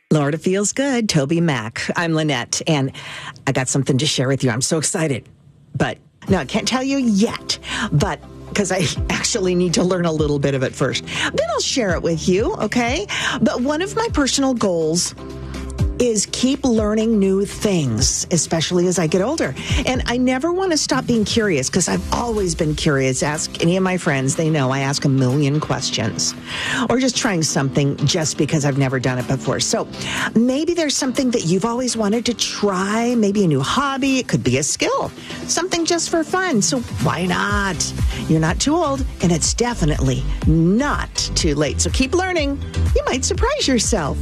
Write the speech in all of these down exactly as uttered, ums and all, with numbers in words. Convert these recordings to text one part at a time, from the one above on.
Florida Feels Good, Toby Mac. I'm Lynette, and I got something to share with you. I'm so excited. But, no, I can't tell you yet, but because I actually need to learn a little bit of it first. Then I'll share it with you, okay? But one of my personal goals is keep learning new things, especially as I get older. And I never want to stop being curious because I've always been curious. Ask any of my friends. They know I ask a million questions. Or just trying something just because I've never done it before. So maybe there's something that you've always wanted to try, maybe a new hobby. It could be a skill, something just for fun. So why not? You're not too old, and it's definitely not too late. So keep learning. You might surprise yourself.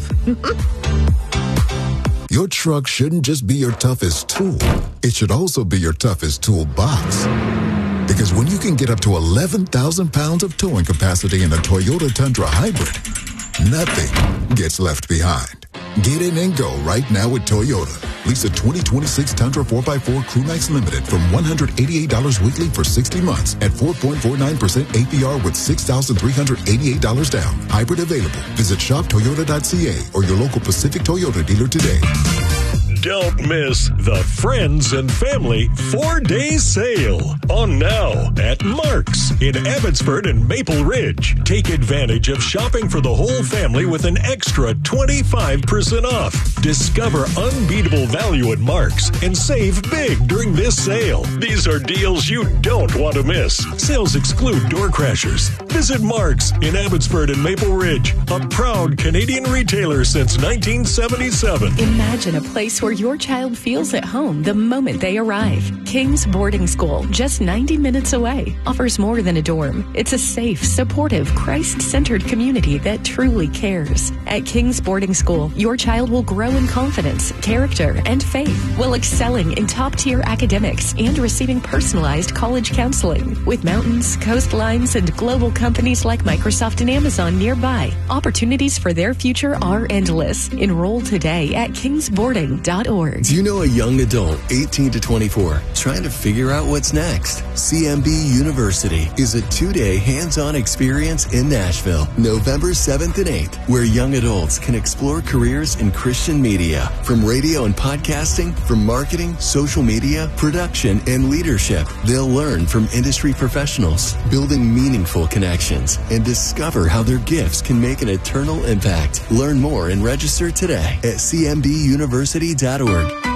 Your truck shouldn't just be your toughest tool. It should also be your toughest toolbox. Because when you can get up to eleven thousand pounds of towing capacity in a Toyota Tundra Hybrid, nothing gets left behind. Get in and go right now with Toyota. Lease a twenty twenty-six Tundra four by four Crew Max Limited from one hundred eighty-eight dollars weekly for sixty months at four point four nine percent A P R with six thousand three hundred eighty-eight dollars down. Hybrid available. Visit shop toyota dot c a or your local Pacific Toyota dealer today. Don't miss the Friends and Family four-day sale on now at Mark's in Abbotsford and Maple Ridge. Take advantage of shopping for the whole family with an extra twenty-five percent off. Discover unbeatable value at Mark's and save big during this sale. These are deals you don't want to miss. Sales exclude door crashers. Visit Mark's in Abbotsford and Maple Ridge, a proud Canadian retailer since nineteen seventy-seven. Imagine a place where your child feels at home the moment they arrive. King's Boarding School, just ninety minutes away, offers more than a dorm. It's a safe, supportive, Christ-centered community that truly cares. At King's Boarding School, your child will grow in confidence, character, and faith, while excelling in top-tier academics and receiving personalized college counseling. With mountains, coastlines, and global companies like Microsoft and Amazon nearby, opportunities for their future are endless. Enroll today at kings boarding dot org. Do you know a young adult, eighteen to twenty-four, trying to figure out what's next? C M B University is a two-day hands-on experience in Nashville, November seventh and eighth, where young adults can explore careers in Christian media, from radio and podcasting, from marketing, social media, production, and leadership. They'll learn from industry professionals, building meaningful connections, and discover how their gifts can make an eternal impact. Learn more and register today at c m b university dot org.